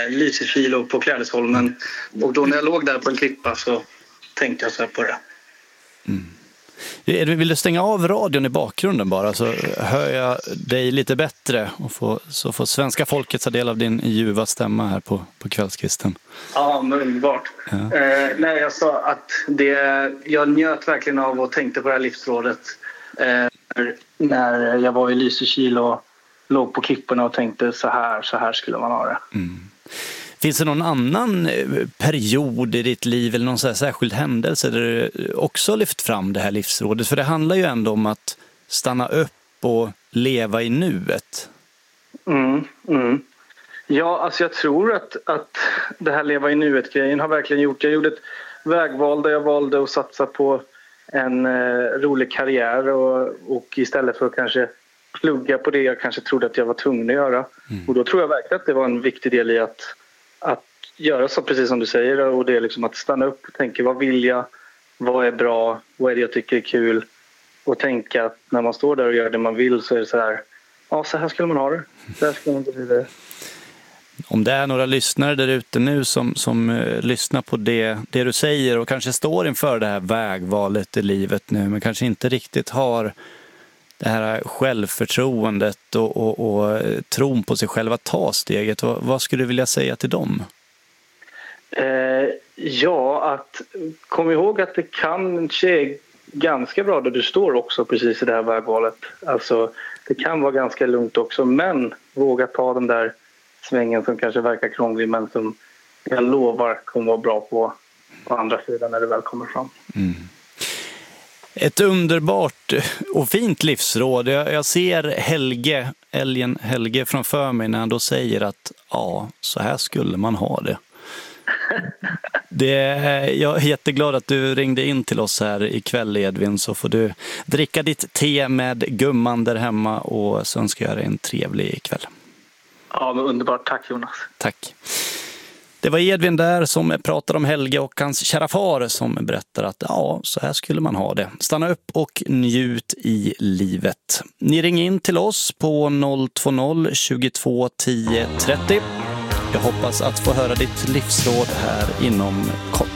Lysekil på Klädesholmen. Och då när jag låg där på en klippa så tänkte jag så här på det. Vill du stänga av radion i bakgrunden bara, så hör jag dig lite bättre och så får svenska folket ta del av din ljuva stämma här på kvällskvisten. Ja, men underbart. Ja. Nej, jag sa att jag njöt verkligen av och tänkte på det här livsrådet när jag var i Lysekil och låg på klipporna och tänkte så här skulle man ha det. Finns det någon annan period i ditt liv eller någon så här särskild händelse där du också lyft fram det här livsrådet? För det handlar ju ändå om att stanna upp och leva i nuet. Ja, alltså jag tror att det här leva i nuet-grejen har verkligen gjort. Jag gjorde ett vägval där jag valde att satsa på en rolig karriär och istället för att kanske plugga på det jag kanske trodde att jag var tvungen att göra. Och då tror jag verkligen att det var en viktig del i att göra så, precis som du säger, och det är liksom att stanna upp och tänka, vad vill jag, vad är bra, vad är det jag tycker är kul, och tänka att när man står där och gör det man vill så är det så här, ja, så här skulle man ha det, så här skulle man inte bli det. Om det är några lyssnare där ute nu som lyssnar på det du säger och kanske står inför det här vägvalet i livet nu, men kanske inte riktigt har det här självförtroendet och tron på sig själv att ta steget. Vad skulle du vilja säga till dem? Kom ihåg att det kanske är ganska bra där du står också precis i det här vägvalet. Alltså, det kan vara ganska lugnt också, men våga ta den där svängen som kanske verkar krånglig, men som jag lovar kommer vara bra på andra sidan när det väl kommer fram. Ett underbart och fint livsråd. Jag ser älgen Helge framför mig när han då säger att ja, så här skulle man ha det. Jag är jätteglad att du ringde in till oss här ikväll, Edvin, så får du dricka ditt te med gumman där hemma och så önskar jag dig en trevlig kväll. Ja, men underbart. Tack, Jonas. Tack. Det var Edvin där som pratade om Helge och hans kära far som berättar att ja, så här skulle man ha det. Stanna upp och njut i livet. Ni ringer in till oss på 020 22 10 30. Jag hoppas att få höra ditt livsråd här inom kort.